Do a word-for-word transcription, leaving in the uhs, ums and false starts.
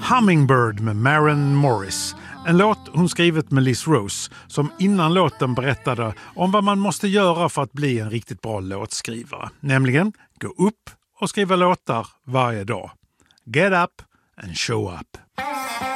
Hummingbird med Maren Morris. En låt hon skrivit med Liz Rose som innan låten berättade om vad man måste göra för att bli en riktigt bra låtskrivare. Nämligen gå upp och skriva låtar varje dag. Get up and show up.